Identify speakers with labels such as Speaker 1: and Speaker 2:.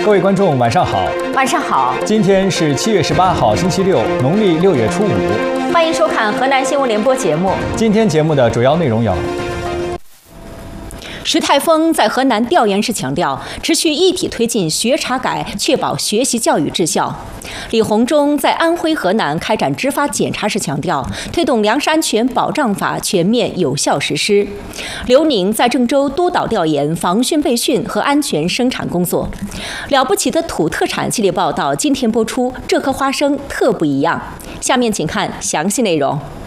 Speaker 1: 各位观众，晚上好。
Speaker 2: 晚上好。
Speaker 1: 今天是7月18号，星期六，农历6月初5。
Speaker 2: 欢迎收看河南新闻联播节目。
Speaker 1: 今天节目的主要内容有：
Speaker 2: 石泰峰在河南调研时强调，持续一体推进学查改，确保学习教育质效。李鸿忠在安徽、河南开展执法检查时强调，推动粮食安全保障法全面有效实施。刘宁在郑州督导调研防汛备汛和安全生产工作。了不起的土特产系列报道今天播出，这颗花生特不一样。下面请看详细内容。